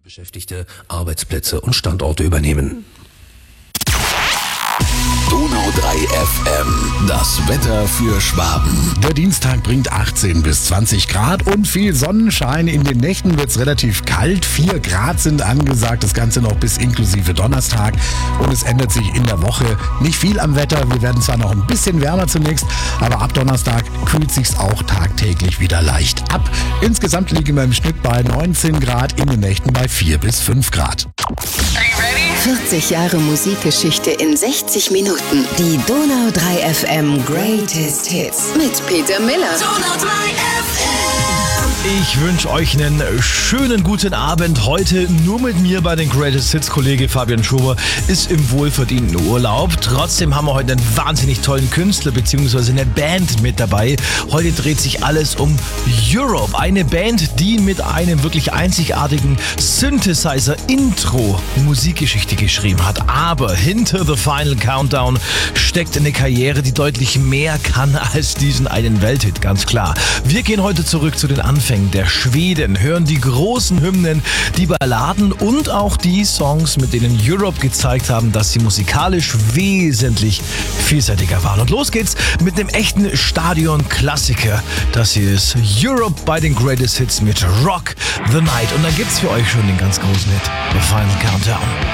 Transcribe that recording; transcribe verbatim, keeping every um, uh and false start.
Beschäftigte, Arbeitsplätze und Standorte übernehmen. Donau drei F M, das Wetter für Schwaben. Der Dienstag bringt achtzehn bis zwanzig Grad und viel Sonnenschein. In den Nächten wird es relativ kalt. vier Grad sind angesagt, das Ganze noch bis inklusive Donnerstag. Und es ändert sich in der Woche nicht viel am Wetter. Wir werden zwar noch ein bisschen wärmer zunächst, aber ab Donnerstag kühlt sich's auch tagtäglich wieder leicht ab. Insgesamt liegen wir im Schnitt bei neunzehn Grad, in den Nächten bei vier bis fünf Grad. vierzig Jahre Musikgeschichte in sechzig Minuten. Die Donau drei F M Greatest Hits mit Peter Miller. Donau drei F M. Ich wünsche euch einen schönen guten Abend. Heute nur mit mir bei den Greatest Hits. Kollege Fabian Schober ist im wohlverdienten Urlaub. Trotzdem haben wir heute einen wahnsinnig tollen Künstler bzw. eine Band mit dabei. Heute dreht sich alles um Europe. Eine Band, die mit einem wirklich einzigartigen Synthesizer-Intro Musikgeschichte geschrieben hat. Aber hinter The Final Countdown steckt eine Karriere, die deutlich mehr kann als diesen einen Welthit, ganz klar. Wir gehen heute zurück zu den Anfängen der Schweden, hören die großen Hymnen, die Balladen und auch die Songs, mit denen Europe gezeigt haben, dass sie musikalisch wesentlich vielseitiger waren. Und los geht's mit einem echten Stadion-Klassiker. Das hier ist Europe bei den Greatest Hits mit Rock the Night. Und dann gibt's für euch schon den ganz großen Hit, The Final Countdown.